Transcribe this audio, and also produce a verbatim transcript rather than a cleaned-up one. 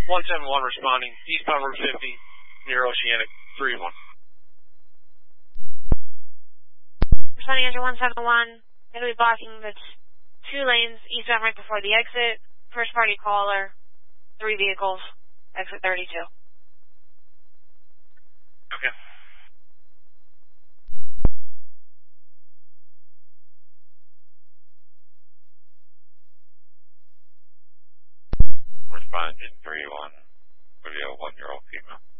one seven one responding, eastbound Route fifty, near Oceanic, three one. Responding engine one seven one, going to be blocking the two lanes eastbound right before the exit. First party caller, three vehicles, exit thirty-two. Okay. Responding engine three one, video one year old female.